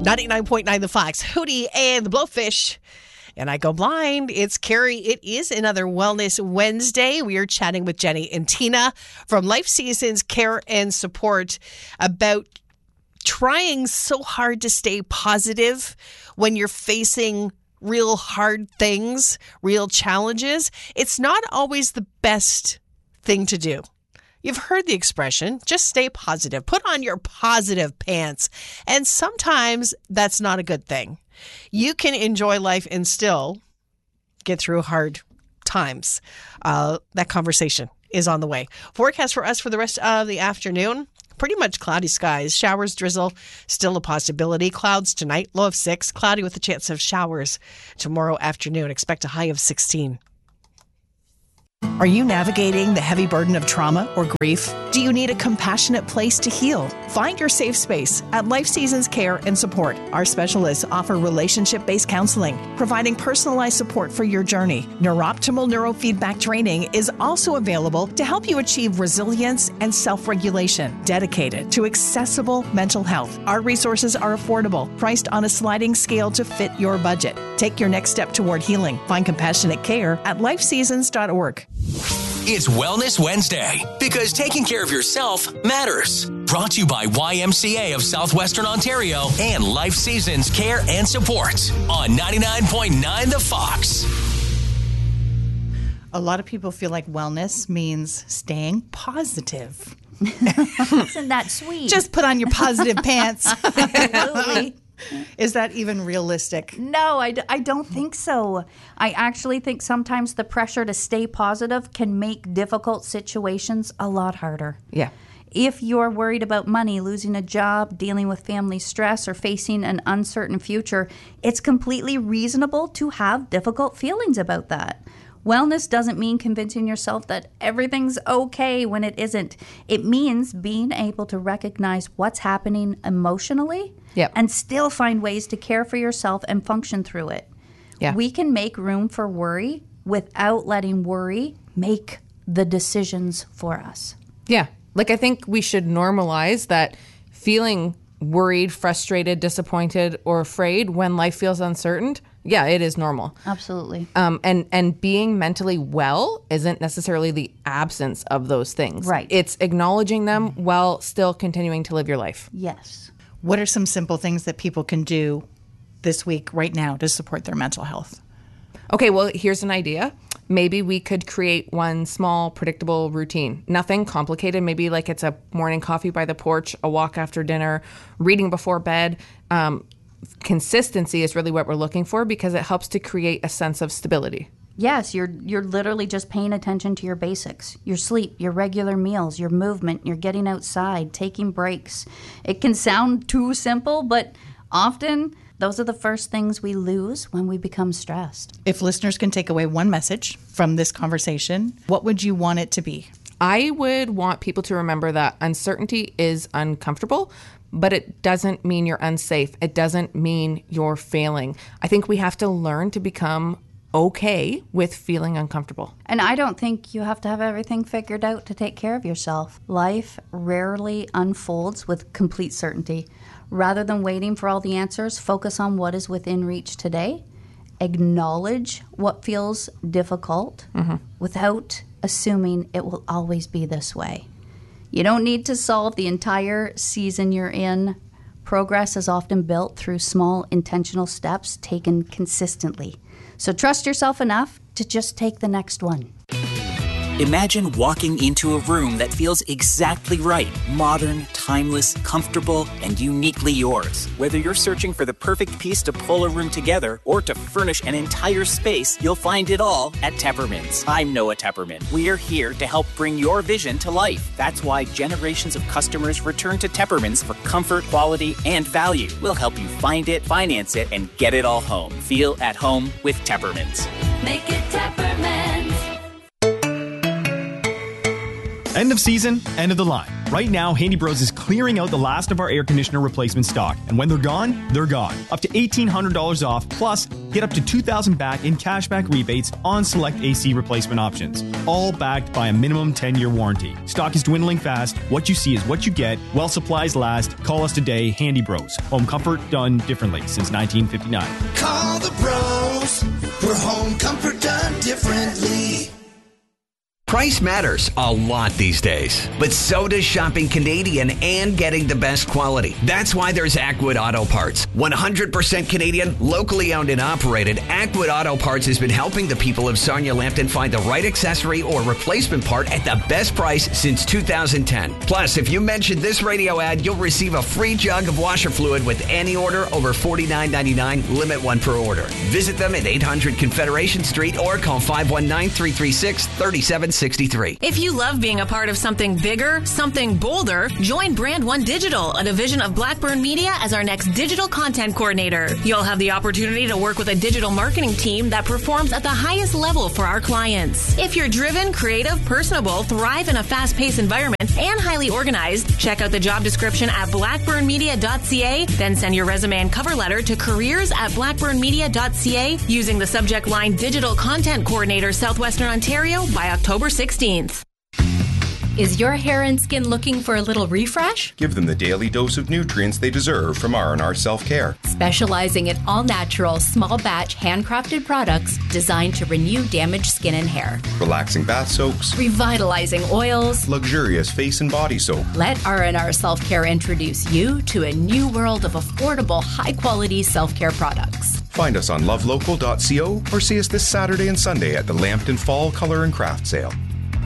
99.9 The Fox, Hootie and the Blowfish. And I go blind. It's Carrie. It is another Wellness Wednesday. We are chatting with Jenny and Tina from Life Seasons Care and Support about trying so hard to stay positive when you're facing real hard things, real challenges. It's not always the best thing to do. You've heard the expression, just stay positive. Put on your positive pants. And sometimes that's not a good thing. You can enjoy life and still get through hard times. That conversation is on the way. Forecast for us for the rest of the afternoon. Pretty much cloudy skies, showers, drizzle, still a possibility. Clouds tonight, low of 6. Cloudy with a chance of showers tomorrow afternoon. Expect a high of 16. Are you navigating the heavy burden of trauma or grief? Do you need a compassionate place to heal? Find your safe space at Life Seasons Care and Support. Our specialists offer relationship-based counseling, providing personalized support for your journey. Neuroptimal neurofeedback training is also available to help you achieve resilience and self-regulation. Dedicated to accessible mental health, our resources are affordable, priced on a sliding scale to fit your budget. Take your next step toward healing. Find compassionate care at lifeseasons.org. It's Wellness Wednesday because taking care of yourself matters. Brought to you by YMCA of Southwestern Ontario and Life Seasons Care and Support on 99.9 The Fox. A lot of people feel like wellness means staying positive. Isn't that sweet? Just put on your positive pants. Absolutely. Is that even realistic? No, I don't think so. I actually think sometimes the pressure to stay positive can make difficult situations a lot harder. Yeah. If you're worried about money, losing a job, dealing with family stress, or facing an uncertain future, it's completely reasonable to have difficult feelings about that. Wellness doesn't mean convincing yourself that everything's okay when it isn't. It means being able to recognize what's happening emotionally and still find ways to care for yourself and function through it. Yeah. We can make room for worry without letting worry make the decisions for us. Yeah. Like, I think we should normalize that feeling worried, frustrated, disappointed, or afraid when life feels uncertain. Yeah, it is normal. Absolutely. And being mentally well isn't necessarily the absence of those things. Right. It's acknowledging them while still continuing to live your life. Yes. What are some simple things that people can do this week, right now, to support their mental health? Okay, well, here's an idea. Maybe we could create one small, predictable routine. Nothing complicated. Maybe like it's a morning coffee by the porch, a walk after dinner, reading before bed. Consistency is really what we're looking for because it helps to create a sense of stability. Yes, you're literally just paying attention to your basics, your sleep, your regular meals, your movement, you're getting outside, taking breaks. It can sound too simple, but often those are the first things we lose when we become stressed. If listeners can take away one message from this conversation, what would you want it to be? I would want people to remember that uncertainty is uncomfortable, but it doesn't mean you're unsafe. It doesn't mean you're failing. I think we have to learn to become okay with feeling uncomfortable. And I don't think you have to have everything figured out to take care of yourself. Life rarely unfolds with complete certainty. Rather than waiting for all the answers, focus on what is within reach today. Acknowledge what feels difficult without assuming it will always be this way. You don't need to solve the entire season you're in. Progress is often built through small, intentional steps taken consistently. So trust yourself enough to just take the next one. Imagine walking into a room that feels exactly right. Modern, timeless, comfortable, and uniquely yours. Whether you're searching for the perfect piece to pull a room together or to furnish an entire space, you'll find it all at Teppermans. I'm Noah Tepperman. We're here to help bring your vision to life. That's why generations of customers return to Teppermans for comfort, quality, and value. We'll help you find it, finance it, and get it all home. Feel at home with Teppermans. Make it Teppermans. End of season, end of the line. Right now, Handy Bros is clearing out the last of our air conditioner replacement stock. And when they're gone, they're gone. Up to $1,800 off, plus get up to $2,000 back in cashback rebates on select AC replacement options. All backed by a minimum 10-year warranty. Stock is dwindling fast. What you see is what you get. While supplies last, call us today, Handy Bros. Home comfort done differently since 1959. Call the bros for home comfort done differently. Price matters a lot these days, but so does shopping Canadian and getting the best quality. That's why there's Ackwood Auto Parts. 100% Canadian, locally owned and operated, Ackwood Auto Parts has been helping the people of Sarnia-Lambton find the right accessory or replacement part at the best price since 2010. Plus, if you mention this radio ad, you'll receive a free jug of washer fluid with any order over $49.99, limit one per order. Visit them at 800 Confederation Street or call 519-336-3763. If you love being a part of something bigger, something bolder, join Brand One Digital, a division of Blackburn Media, as our next digital content coordinator. You'll have the opportunity to work with a digital marketing team that performs at the highest level for our clients. If you're driven, creative, personable, thrive in a fast-paced environment, and highly organized, check out the job description at blackburnmedia.ca, then send your resume and cover letter to careers@blackburnmedia.ca using the subject line Digital Content Coordinator, Southwestern Ontario by October 16th. Is your hair and skin looking for a little refresh? Give them the daily dose of nutrients they deserve from R&R Self-Care. Specializing in all-natural, small-batch, handcrafted products designed to renew damaged skin and hair. Relaxing bath soaks. Revitalizing oils. Luxurious face and body soap. Let R&R Self-Care introduce you to a new world of affordable, high-quality self-care products. Find us on lovelocal.co or see us this Saturday and Sunday at the Lambton Fall Color and Craft Sale.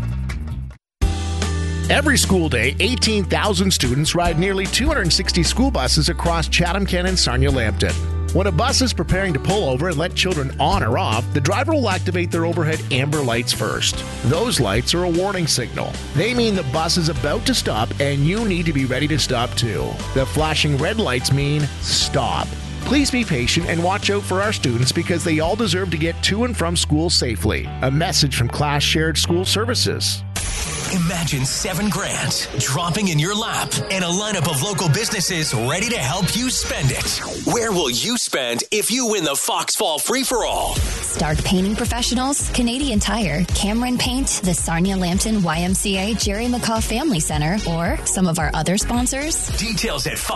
Every school day, 18,000 students ride nearly 260 school buses across Chatham-Kent and Sarnia-Lambton. When a bus is preparing to pull over and let children on or off, the driver will activate their overhead amber lights first. Those lights are a warning signal. They mean the bus is about to stop and you need to be ready to stop too. The flashing red lights mean stop. Please be patient and watch out for our students because they all deserve to get to and from school safely. A message from Class Shared School Services. Imagine $7,000 dropping in your lap and a lineup of local businesses ready to help you spend it. Where will you spend if you win the Fox Fall Free-for-All? Stark Painting Professionals, Canadian Tire, Cameron Paint, the Sarnia-Lambton YMCA Jerry McCaw Family Center, or some of our other sponsors. Details at